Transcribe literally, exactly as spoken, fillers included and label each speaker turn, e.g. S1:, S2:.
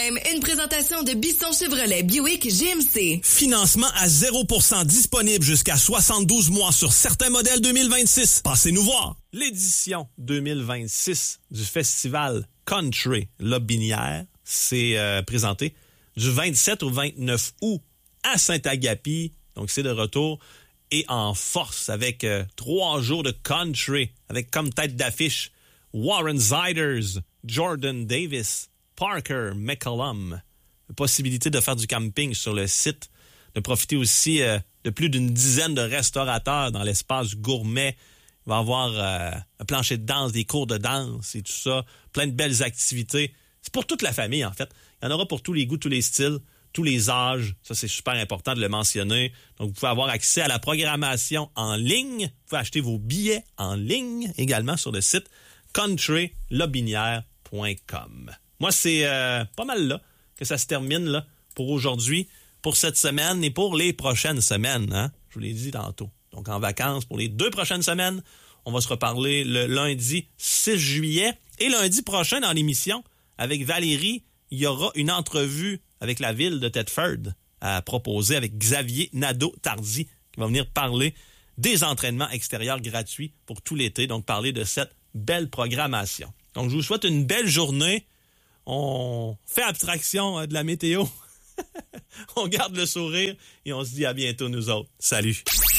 S1: Une présentation de Bisson Chevrolet Buick G M C.
S2: Financement à zéro pour cent disponible jusqu'à soixante-douze mois sur certains modèles deux mille vingt-six. Passez nous voir. L'édition deux mille vingt-six du festival Country Lobinière s'est euh, présentée du vingt-sept au vingt-neuf août à Saint-Agapi. Donc, c'est de retour et en force avec euh, trois jours de country avec comme tête d'affiche Warren Ziders, Jordan Davis, Parker McCollum. Possibilité de faire du camping sur le site, de profiter aussi euh, de plus d'une dizaine de restaurateurs dans l'espace gourmet. Il va y avoir euh, un plancher de danse, des cours de danse et tout ça. Plein de belles activités. C'est pour toute la famille, en fait. Il y en aura pour tous les goûts, tous les styles, tous les âges. Ça, c'est super important de le mentionner. Donc, vous pouvez avoir accès à la programmation en ligne. Vous pouvez acheter vos billets en ligne également sur le site country lobinière point com. Moi, c'est euh, pas mal là que ça se termine là pour aujourd'hui, pour cette semaine et pour les prochaines semaines. Hein? Je vous l'ai dit tantôt. Donc, en vacances, pour les deux prochaines semaines, on va se reparler le lundi six juillet. Et lundi prochain, dans l'émission, avec Valérie, il y aura une entrevue avec la ville de Thetford à proposer avec Xavier Nadeau-Tardy qui va venir parler des entraînements extérieurs gratuits pour tout l'été. Donc, parler de cette belle programmation. Donc, je vous souhaite une belle journée. On fait abstraction de la météo. On garde le sourire et on se dit à bientôt, nous autres. Salut!